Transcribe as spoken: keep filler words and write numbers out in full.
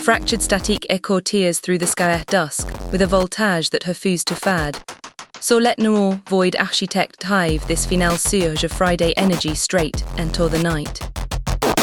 Fractured statique écho tears through the sky at dusk, with a voltage that refuse to fade. Solennellement void architecte hive this finale sur je Friday energy straight into the night.